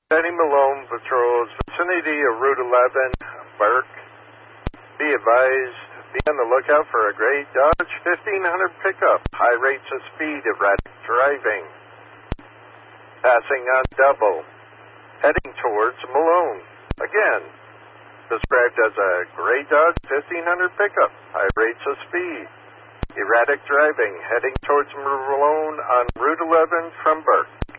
Benny Malone patrols vicinity of Route 11, Burke. Be advised, be on the lookout for a gray Dodge 1500 pickup. High rates of speed, erratic driving. Passing on double. Heading towards Malone. Again, described as a gray Dodge 1500 pickup. High rates of speed. Erratic driving. Heading towards Malone on Route 11 from Burke.